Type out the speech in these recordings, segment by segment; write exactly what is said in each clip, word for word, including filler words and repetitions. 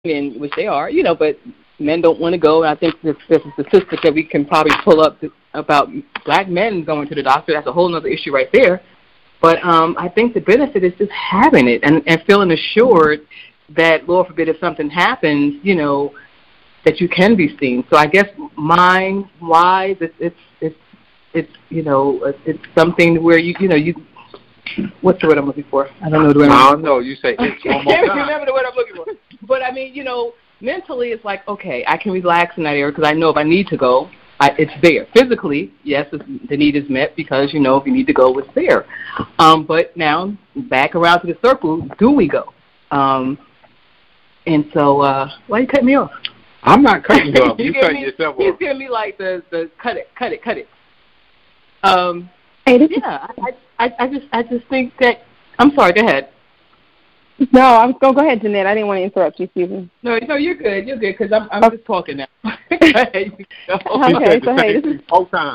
and which they are, you know, but men don't want to go. And I think this, this is a statistic that we can probably pull up to, about black men going to the doctor. That's a whole other issue right there. But um, I think the benefit is just having it and, and feeling assured that, Lord forbid, if something happens, you know, that you can be seen. So I guess mind-wise, it's, it's, it's, it's you know, it's something where you, you know, you, what's the word I'm looking for? I don't know the word. I don't know. You say it's one more I can't time. remember the word I'm looking for. But, I mean, you know, mentally it's like, okay, I can relax in that area because I know if I need to go, I, it's there. Physically, yes, it's, the need is met because, you know, if you need to go, it's there. Um, but now, back around to the circle, do we go? Um, and so, uh, why you cut me off? I'm not cutting you off. You you cutting me, yourself he's off. giving me like the, the cut it, cut it, cut it. Um, hey, this yeah, I, I, I just I just think that, I'm sorry, go ahead. No, I'm going to go ahead, Jeanette. I didn't want to interrupt you, Susan. No, no, you're good. You're good because I'm I'm okay. just talking now. Okay, so hey, this is whole time.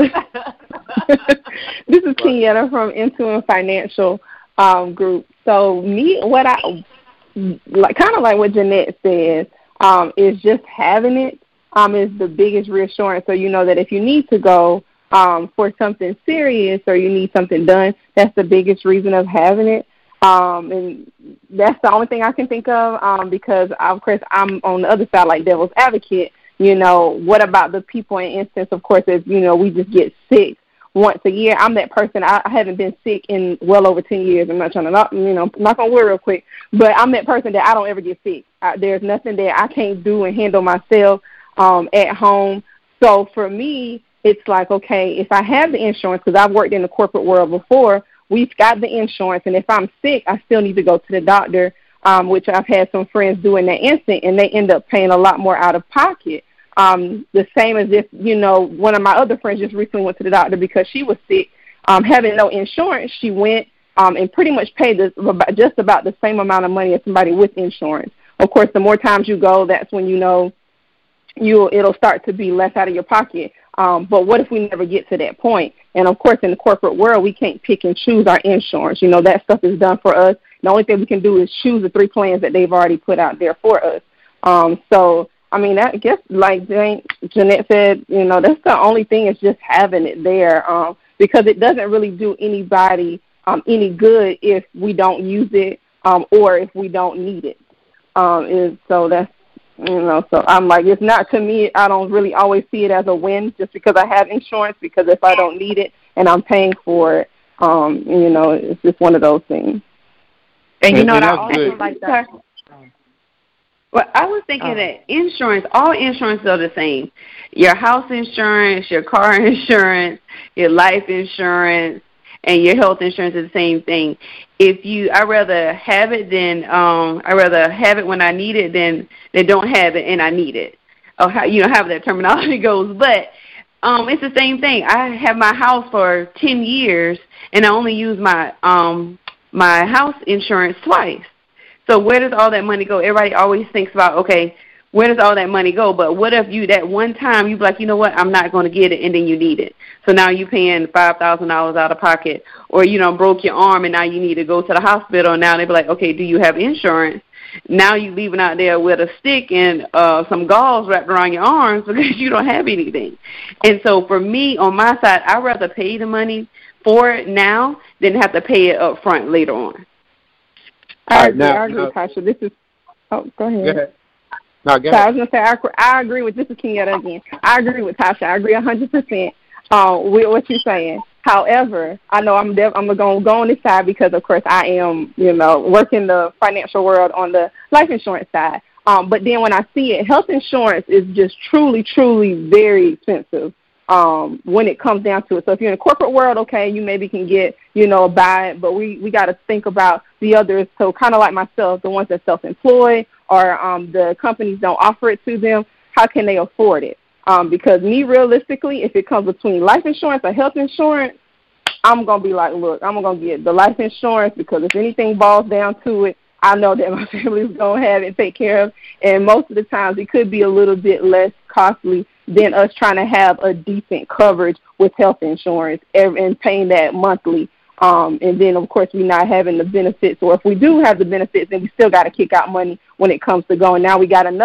This is Kenyatta from Intuit Financial um, Group. So me, what I like, kind of like what Jeanette said, um, is just having it um, is the biggest reassurance. So you know that if you need to go um, for something serious or you need something done, that's the biggest reason of having it. Um, and that's the only thing I can think of um, because, of course, I'm on the other side like devil's advocate. You know, what about the people in instance, of course, if, you know, we just get sick once a year. I'm that person. I, I haven't been sick in well over ten years. I'm not trying to, knock, you know, knock on wood real quick. But I'm that person that I don't ever get sick. I, there's nothing that I can't do and handle myself um, at home. So for me, it's like, okay, if I have the insurance, because I've worked in the corporate world before, we've got the insurance, and if I'm sick, I still need to go to the doctor, um, which I've had some friends do in that instant, and they end up paying a lot more out of pocket. Um, the same as if, you know, one of my other friends just recently went to the doctor because she was sick. Um, having no insurance, she went um, and pretty much paid this, just about the same amount of money as somebody with insurance. Of course, the more times you go, that's when you know you it'll start to be less out of your pocket. Um, but what if we never get to that point? And, of course, in the corporate world, we can't pick and choose our insurance. You know, that stuff is done for us. The only thing we can do is choose the three plans that they've already put out there for us. Um, so, I mean, I guess like Jeanette said, you know, that's the only thing is just having it there um, because it doesn't really do anybody um, any good if we don't use it um, or if we don't need it. Um, and so that's, You know, so I'm like, it's not to me, I don't really always see it as a win just because I have insurance, because if I don't need it and I'm paying for it, um, you know, it's just one of those things. And you know and what I that's also good. like that? Well, I was thinking Oh. that insurance, all insurance are the same. Your house insurance, your car insurance, your life insurance, and your health insurance is the same thing. If you, I rather have it than um, I rather have it when I need it than than don't have it and I need it. Or how you know how that terminology goes, but um, it's the same thing. I have my house for ten years and I only use my um my house insurance twice. So where does all that money go? Everybody always thinks about, okay, where does all that money go? But what if you, that one time, you be like, you know what, I'm not going to get it, and then you need it. So now you're paying five thousand dollars out of pocket. Or, you know, broke your arm, and now you need to go to the hospital. And now they be like, okay, do you have insurance? Now you're leaving out there with a stick and uh, some gauze wrapped around your arms because you don't have anything. And so for me, on my side, I'd rather pay the money for it now than have to pay it up front later on. I All right, agree, now- I agree, now- Tasha. This is, oh, go ahead. Go ahead. No, go So I ahead. was going to say, I, agree- I agree with, this is Kenyatta again. I agree with Tasha. I agree one hundred percent uh, with what you're saying. However, I know I'm def- I'm going to go on this side because, of course, I am, you know, working the financial world on the life insurance side. Um, but then when I see it, health insurance is just truly, truly very expensive um, when it comes down to it. So if you're in the corporate world, okay, you maybe can get, you know, buy it, but we, we got to think about the others. So kind of like myself, the ones that self-employed or um, the companies don't offer it to them, how can they afford it? Um, because me, realistically, if it comes between life insurance or health insurance, I'm going to be like, look, I'm going to get the life insurance because if anything boils down to it, I know that my family is going to have it and take care of. And most of the times it could be a little bit less costly than us trying to have a decent coverage with health insurance and paying that monthly. Um, and then, of course, we're not having the benefits. Or if we do have the benefits, then we still got to kick out money when it comes to going. Now we got another